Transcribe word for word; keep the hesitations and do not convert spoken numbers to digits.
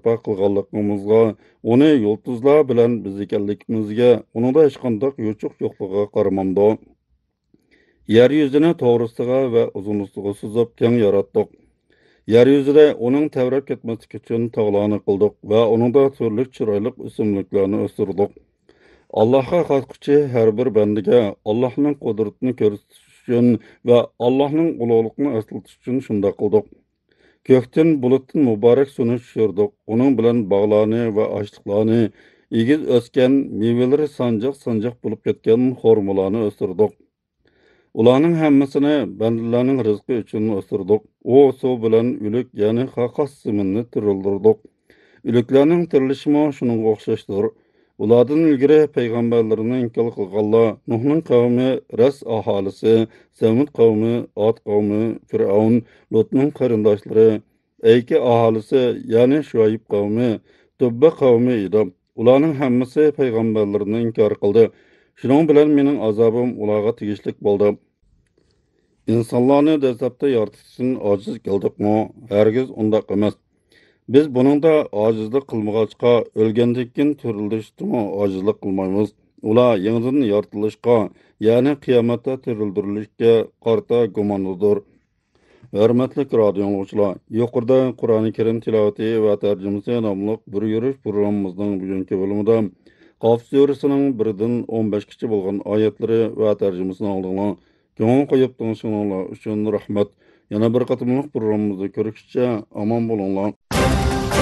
barpo qilganligimizga, uni yulduzlar bilan biz ekanligimizga, uningda hech qanday yo'chuq yo'qligiga qaramamdi. Yer yuzini to'g'risiga va uzunligiga suzib keng yaratdik. Yer yuzida uning tevrab ketmaslik uchun tog'larni qildik va uningda turli chiroyli o'simliklarni o'stirdik. Allohga qo'rquvchi har bir bandaga Allohning qudratini ko'rsatish uchun va Allohning ulug'ligini eslatish uchun shunday qildik. Ko'kdan bulutdan muborak suni tushirdik. Uning bilan bog'larni va ochliqlarni, egiz o'sgan mevalari sanjoq-sanjoq bo'lib ketgan xormalarni o'stirdik. Ularning hammasini bandalarning rizqi uchun o'stirdik. U suv bilan o'lik, ya'ni qaqas siminni tirildirdik. O'liklarning tirilishimi shuningga o'xshashdir. Ulardan ilgari payg'ambarlarni inkor qilganlar, Nuhning qavmi, Ras aholisi, Samud qavmi, Ad qavmi, Fir'avn, Lutning qarindoshlari, Ayki aholisi, ya'ni Shuayb qavmi, Tubba qavmi edi. Ularning hammasi payg'ambarlarni inkor qildi. Shuning bilan mening azobim ularga tegishlik bo'ldi. İnsanlarni dastlabda yaratish uchun ojiz keldikmi? Hargiz undaq emas. Biz buningda ojizlik qilmag'achqa, o'lgandan keyin tirilishda ojizlik qilmaymiz. Ular yangidan yaratilishga, ya'ni qiyomatda tirildirilishga qarta gumonlidir. Hurmatli radio dinləyicilər, yuqorida Qur'oni Karim tilovati va tarjimasi nomli bir yurish programmamizning bugungi bölümündə Qaf surəsinin birdən o'n beshgacha bo'lgan oyatlari va tarjimasini oldinglar. Ko'ngil qo'yib tinglashininglar uchun rahmat. Yana bir qatimliq programmamizda ko'rishguncha omon bo'linglar.